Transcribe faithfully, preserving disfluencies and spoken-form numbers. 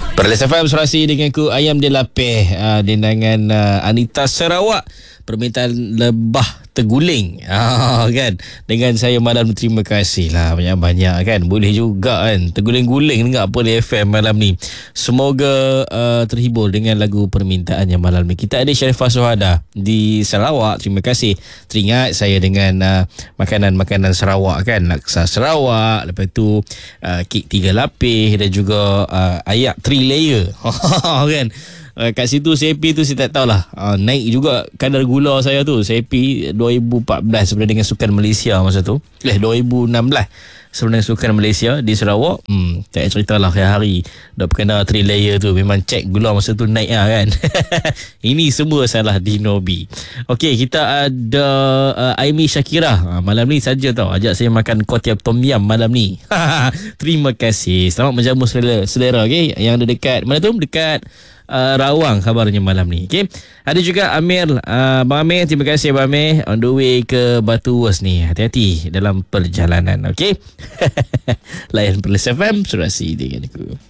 Perlis F M Serasi dengan ku Ayam Dia Lapih, uh, dengan uh, Anita Sarawak. Permintaan lebah terguling, ah, kan. Dengan saya malam, terima kasih lah banyak-banyak, kan. Boleh juga kan terguling-guling dengan Perlis F M malam ni. Semoga uh, terhibur dengan lagu permintaannya malam ni. Kita ada Sharifah Suhada di Sarawak. Terima kasih teringat saya dengan uh, makanan-makanan Sarawak, kan. Laksa Sarawak, lepas tu uh, kek tiga lapis dan juga uh, ayak three layer. Kan. Uh, kat situ Sepi tu saya tak tahulah, uh, naik juga kadar gula saya tu. Sepi dua ribu empat belas sebenarnya dengan Sukan Malaysia masa tu. Eh dua ribu enam belas sebenarnya Sukan Malaysia di Sarawak. Hmm, tak ceritalah hari-hari dah berkena three layer tu. Memang cek gula masa tu naik lah, kan. Ini semua salah Dinobi. Okey, kita ada uh, Aimi Shakira. Uh, malam ni saja tau ajak saya makan kuah tom yam malam ni. Terima kasih. Selamat menjamu selera, selera okey. Yang ada dekat mana tu? Dekat Uh, Rawang kabarnya malam ni. Okay. Ada juga Amir, uh, Abang Amir, terima kasih Abang Amir. On the way ke Batu Wes ni. Hati-hati dalam perjalanan. Okay. Layan Perlis F M Serasi dengan aku.